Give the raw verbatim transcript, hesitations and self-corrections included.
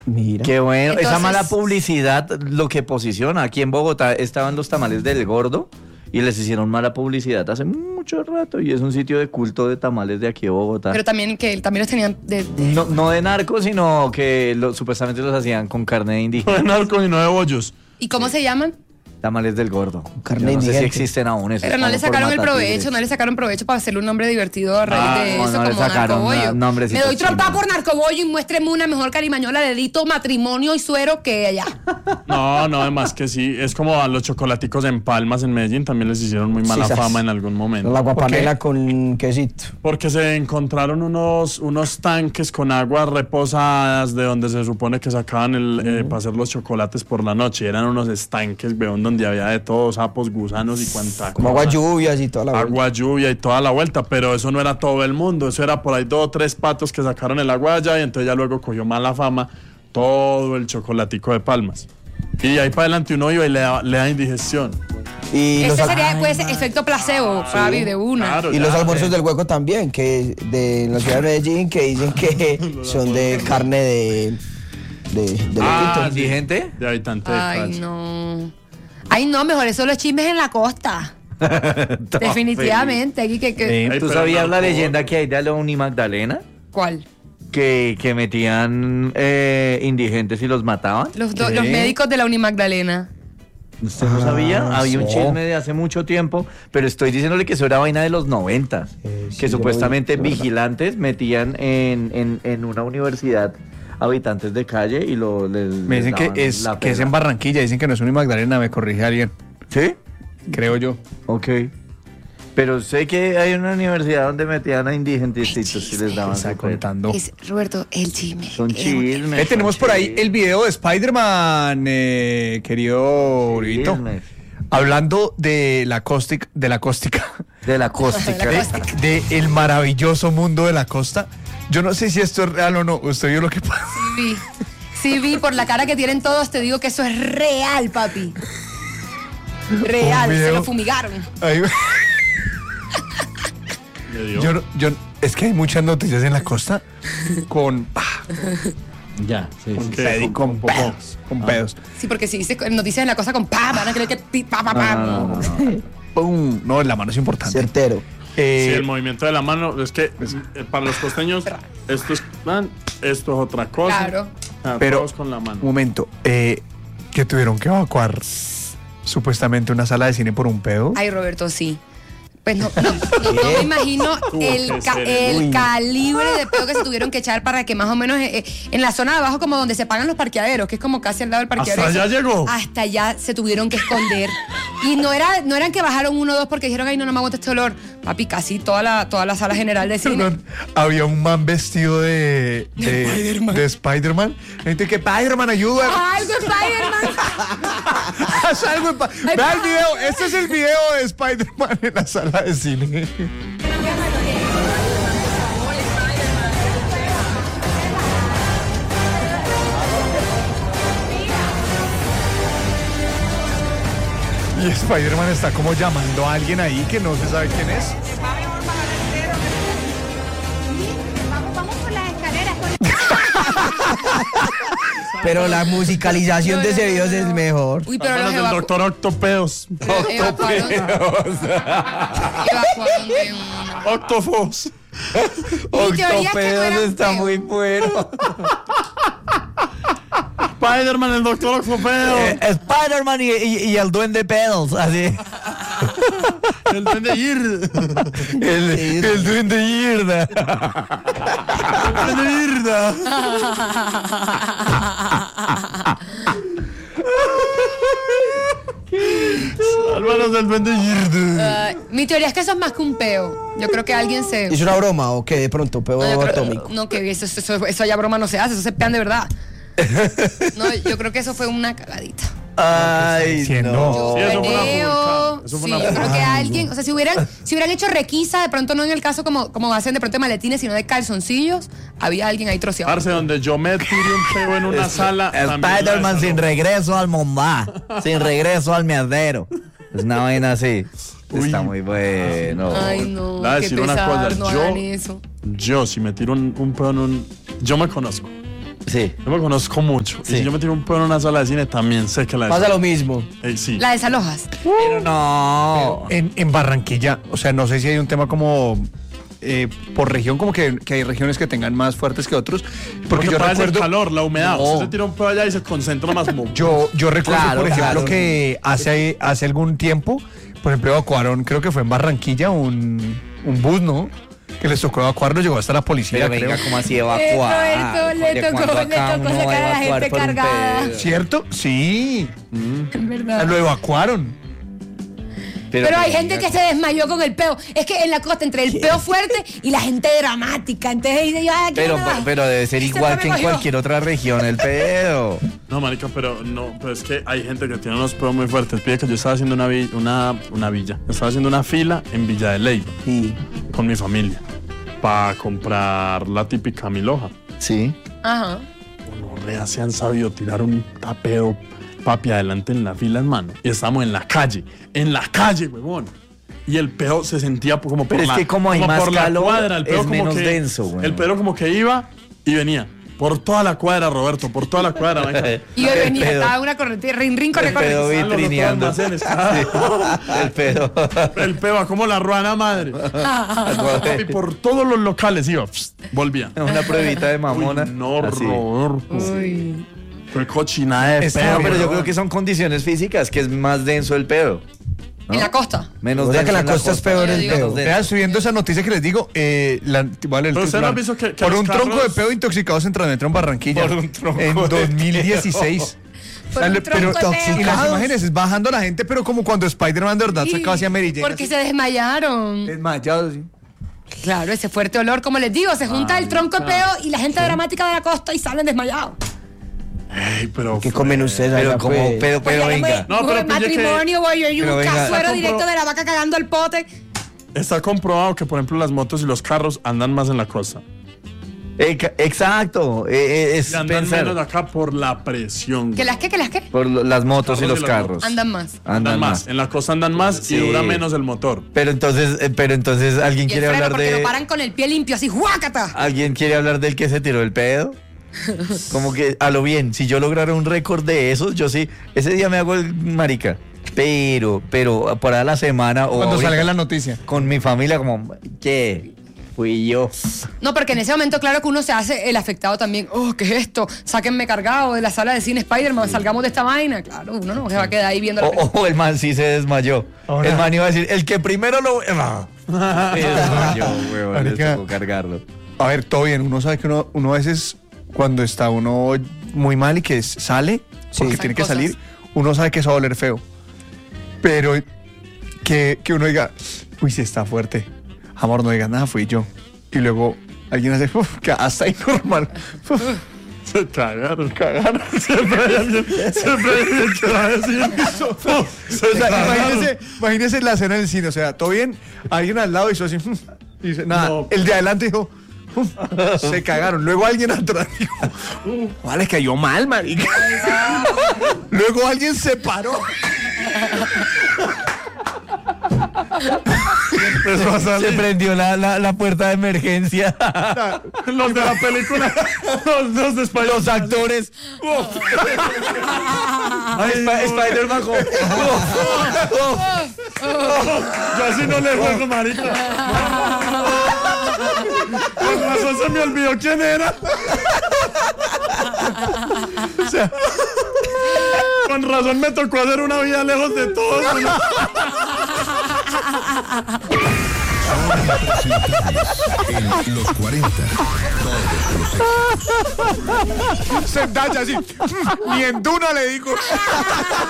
Mira. Qué bueno. Entonces- Esa mala publicidad lo que posiciona. Aquí en Bogotá estaban los tamales del Gordo y les hicieron mala publicidad hace mucho rato y es un sitio de culto de tamales de aquí de Bogotá. Pero también que también los tenían de, de- No, no de narcos, sino que lo- supuestamente los hacían con carne de No indígena. de narcos y no de bollos. ¿Y cómo se llaman? Tamales del Gordo. Carne Yo no sé si indigente. existen aún esos. Pero no le como por sacaron el matar provecho, tigres. no le sacaron provecho para hacerle un nombre divertido a raíz Ah, de no, eso, no le como sacaron narcobollo. na- nombrecito Me doy trompa chino. por narcobollo y muéstreme una mejor carimañola de dito, matrimonio y suero que allá. No, no, además que sí. Es como a los chocolaticos en Palmas, en Medellín, también les hicieron muy mala Sí, fama sas. en algún momento. La guapanela con quesito. Porque se encontraron unos, unos tanques con aguas reposadas de donde se supone que sacaban el, eh, para hacer los chocolates por la noche. Eran unos estanques, weón, donde había de todo, sapos, gusanos y cuanta Como cosa. agua lluvias y toda la vuelta. Agua, lluvia y toda la vuelta, pero eso no era todo el mundo, eso era por ahí dos o tres patos que sacaron el agua allá y entonces ya luego cogió mala fama todo el chocolatico de Palmas. Y ahí para adelante uno iba y le da, le da indigestión. Y los, Ese al- sería pues efecto placebo, Fabi, de una. Claro, y ya, los almuerzos eh. del hueco también, que de la ciudad de Medellín, que dicen que son de carne de de, de Ah, loquito. ¿Indigente? De habitante de Ay, calle. no. Ay, no, mejor eso los chismes en la costa. Definitivamente. Aquí que, que- Eh, Ay, ¿Tú pero sabías la narco- leyenda que hay de la Unimagdalena? ¿Cuál? Que, que metían eh, indigentes y los mataban. Los, do- los médicos de la Unimagdalena. ¿Usted no sabía? Ah, Había un sí. chisme de hace mucho tiempo, pero estoy diciéndole que eso era vaina de los noventas. Eh, sí, que yo lo supuestamente vi, de verdad. vigilantes metían en, en, en una universidad habitantes de calle y lo les, Me les dicen que daban es, la que es pena. en Barranquilla, dicen que no es un Magdalena, me corrige alguien, ¿Sí? creo yo. Ok. Pero sé que hay una universidad donde metían a indigentecitos y les daban Está su pena. contando. Es, Roberto, el chisme. Son Eh, chismes. Eh, tenemos son por ahí chismes. el video de Spider-Man, eh, querido Uribito. Chismes. Hablando de la cóstica, de la cóstica, De la cóstica. De la cóstica. de, de el maravilloso mundo de la costa. Yo no sé si esto es real o no. Usted vio lo que pasa. Sí vi. Sí vi, por la cara que tienen todos, te digo que eso es real, papi. Real, Un se video. lo fumigaron. Ahí- Le dio. yo, no- yo, es que hay muchas noticias en la costa con, ah, Ya, sí, ¿Con sí. qué? pedi- Con- con con popó. pedos, con pedos. Sí, porque si dice noticias en la cosa con pa, van a creer que pi, pa, pa, pa. No, no, no, no. ¡Pum! No, la mano es importante. Certero. Eh, Sí, el movimiento de la mano, es que eh, para los costeños esto es plan, esto es otra cosa. Claro. Ah, Pero- todos con la mano. Un momento, eh, que tuvieron que evacuar supuestamente una sala de cine por un pedo. Ay, Roberto, sí. Pues no, no, no, no me imagino Tuvo el, que ca- ser. el Uy. calibre de pedo que se tuvieron que echar para que más o menos eh, eh, en la zona de abajo, como donde se pagan los parqueaderos, que es como casi al lado del parqueadero. Hasta allá llegó. Hasta allá se tuvieron que esconder. Y no era, no eran que bajaron uno o dos porque dijeron, ay, no, no me aguanta este olor. Papi, casi toda la, toda la sala general de cine. Perdón, había un man vestido de, de, Spider-Man. de Spider-Man. Gente que Spider-Man ayuda. Algo Spider-Man. Haz algo. en pa- Ay, Vea el pa- video. Este es el video de Spider-Man en la sala de cine. Y Spider-Man está como llamando a alguien ahí que no se sabe quién es. Vamos, vamos por las escaleras. Pero la musicalización de ese video es el mejor. Uy, pero los Vámonos del evacu- doctor Octopedos. evacuaron. Evacuaron de una. Octofos. Mi teoría es que no eran está feos. muy bueno. Spider-Man, el doctor Octopedos. Eh, Spider-Man y, y- y el duende pedos, así. El duende Yir. El, el duende Yirda. El duende Yirda. Hermanos del duende Yirda. Ah, mi teoría es que eso es más que un peo. Yo creo que alguien se. ¿Es una broma o qué? De pronto, peor No, yo creo- atómico. no, que eso, eso, eso ya broma no se hace, eso se pegan de verdad. No, yo creo que eso fue una cagadita. Ay, diciendo? no. Sí, eso fue una Creo, furca. Eso fue sí, una yo creo furca. que alguien, o sea, si hubieran, si hubieran hecho requisa, de pronto no en el caso como, como hacen de pronto de maletines, sino de calzoncillos, había alguien ahí troceado. Parce, donde yo me tiré un peo en una sala. también la Spider-Man sin desarmó. regreso al Mombá, sin regreso al mierdero. Es una vaina así. Está muy bueno. Ay, no, Le voy a qué decir una pesar, cosa, no yo- hagan eso. Yo, si me tiro un, un pedo en un. Yo me conozco. Sí. Yo me conozco mucho. Sí. Y si yo me tiro un pedo en una sala de cine, también sé que la Pasa lo mismo. Eh, sí. La desalojas. Pero no. En, en Barranquilla, o sea, no sé si hay un tema como eh, por región, como que, que hay regiones que tengan más fuertes que otros. Porque, Porque yo pasa recuerdo. el calor, la humedad. No. Usted se tira un pedo allá y se concentra más. Como... Yo, yo recuerdo, Claro, por ejemplo, claro. que hace, hace algún tiempo, por ejemplo, evacuaron, creo que fue en Barranquilla, un, un bus, ¿no? Que les tocó evacuarlo, llegó hasta la policía, Pero venga, creo. ¿cómo así evacuar? Eh, Roberto, le ¿De tocó- cuándo le acá tocó uno va sacar a la evacuar gente por un cargada. pedo? ¿Cierto? Sí. Es verdad. Lo evacuaron. Pero, hay venga, gente que se desmayó con el peo. Es que en la costa, entre el peo fuerte y la gente dramática. Entonces dice yo, ay, aquí Pero, no me va. pero debe ser Este igual me que en cogió. cualquier otra región el pedo. No, marica, pero no, pero es que hay gente que tiene unos pedos muy fuertes. Pide que yo estaba haciendo una, vi- una, una villa. Estaba haciendo una fila en Villa de Leyva Sí. con mi familia para comprar la típica milhoja. Sí. Ajá. Rea se han sabido tirar un tapeo, papi, adelante en la fila, hermano. Y estamos en la calle, en la calle, huevón. Y el peo se sentía como por Pero es la, que como hay más por la calor, cuadra, el peo es como menos que- denso, güey. El peo como que iba y venía. Por toda la cuadra, Roberto, por toda la cuadra. marica. Y yo El venía, pedo. estaba una corriente, rin, rin, corre, El pedo corre. Están los vitrineando. otros almacenes. El pedo. El peo como la ruana madre. Y por todos los locales iba, pss, volvía. Una pruebita de mamona. Uy, no, Así. Roberto. Uy. Fue cochinada de Está peo. No, pero yo huevón. creo que son condiciones físicas, que es más denso el pedo. ¿no? En la costa. Menos O sea denso que la en costa es peor Yo el digo- pedo. Vean, subiendo esa noticia que les digo, eh, la, vale, el Pero usted titular. no ha visto que- que por los un tronco carros- de pedo intoxicados en Transmetro en Barranquilla. Por un tronco en de dos mil dieciséis. Por un Dale, pero tronco de y pedo. las imágenes es bajando la gente, pero como cuando Spider-Man de verdad sacaba hacia Mary Jane. Porque se desmayaron. Desmayados, sí. Claro, ese fuerte olor, como les digo, se junta el tronco de peo y la gente dramática de la costa y salen desmayados. Ey, pero ¿Qué fue- comen ustedes Pero allá, como pues? pedo, pero Porque venga. No, pero el pille que- matrimonio, güey, y Pero un venga. cazuero Está directo compro- de la vaca cagando el pote. Está comprobado que, por ejemplo, las motos y los carros andan más en la costa. Eca- Exacto. eh, eh, es Y andan pensar menos acá por la presión. ¿Que las qué, que las qué? por lo- las motos y Carros los y las carros. Andan más. Andan, Andan más. más. En la costa andan más Sí. y dura menos el motor. Pero entonces, eh, pero entonces alguien Y el quiere freno hablar porque de lo paran con el pie limpio, así, ¡juácata! alguien quiere hablar del que se tiró el pedo. Como que a lo bien, si yo lograra un récord de esos, yo sí, ese día me hago el marica. Pero, pero para la semana o Cuando ahorita, salga la noticia. con mi familia como ¿qué? Fui yo. No, porque en ese momento, claro que uno se hace el afectado también. Oh, ¿qué es esto? Sáquenme cargado de la sala de cine Spider-Man, salgamos de esta vaina. Claro, uno no se va a quedar ahí viendo la O, película. o el man sí se desmayó. Ahora- El man iba a decir, el que primero lo no. Se desmayó, weón, les Marica. tocó cargarlo. A ver, todo bien. Uno sabe que uno, uno a veces, cuando está uno muy mal y que s- sale, porque Pasan tiene que cosas. salir, uno sabe que eso va a oler feo. Pero que, que uno diga, uy, sí está fuerte. Amor, no digas nada, fui yo. Y luego alguien hace, uff, que hasta ahí normal. Uf. Se cagaron, cagaron. Siempre hay alguien, siempre hay alguien que va a decir eso. Se O sea, cagaron. imagínese, imagínese la escena del cine, o sea, todo bien, alguien al lado hizo así, "Mm", y dice, nada, No. el de adelante dijo, "Mm", se cagaron, luego alguien atrás dijo, vale, cayó mal, marica. Luego alguien se paró. Empezó a Se salir. prendió la, la, la puerta de emergencia. Los de la película, los dos de Spider-Man. Los actores. Ay, Sp- no. Spider-Man como- Yo así no le juego, marica. Con razón se me olvidó quién era. O sea, con razón me tocó hacer una vida lejos de todos. ¿no? En los cuarenta. Zendaya así, "Mm", ni en Duna le digo.